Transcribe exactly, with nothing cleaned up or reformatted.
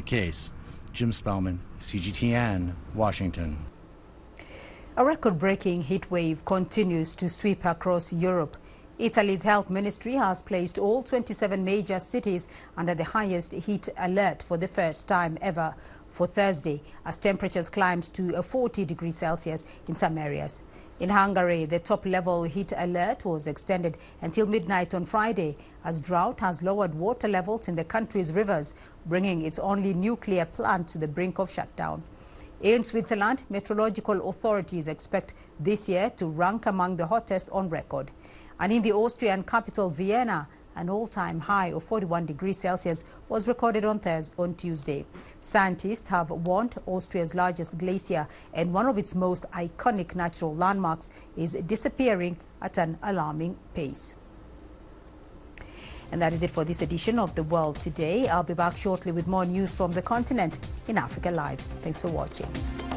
case. Jim Spellman, C G T N, Washington. A record-breaking heat wave continues to sweep across Europe. Italy's health ministry has placed all twenty-seven major cities under the highest heat alert for the first time ever for Thursday, as temperatures climbed to forty degrees Celsius in some areas. In Hungary, the top-level heat alert was extended until midnight on Friday, as drought has lowered water levels in the country's rivers, bringing its only nuclear plant to the brink of shutdown. In Switzerland, meteorological authorities expect this year to rank among the hottest on record. And in the Austrian capital, Vienna, an all-time high of forty-one degrees Celsius was recorded on Thursday, on Tuesday. Scientists have warned Austria's largest glacier and one of its most iconic natural landmarks is disappearing at an alarming pace. And that is it for this edition of The World Today. I'll be back shortly with more news from the continent in Africa Live. Thanks for watching.